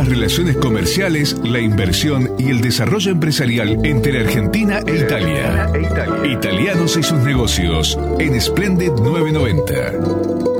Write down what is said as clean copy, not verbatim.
las relaciones comerciales, la inversión y el desarrollo empresarial entre Argentina e Italia. Italianos y sus negocios en Splendid 990.